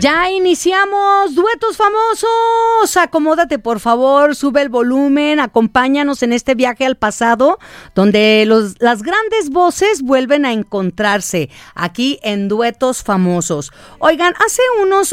Ya iniciamos Duetos Famosos. Acomódate, por favor, sube el volumen, acompáñanos en este viaje al pasado, donde las grandes voces vuelven a encontrarse aquí en Duetos Famosos. Oigan, hace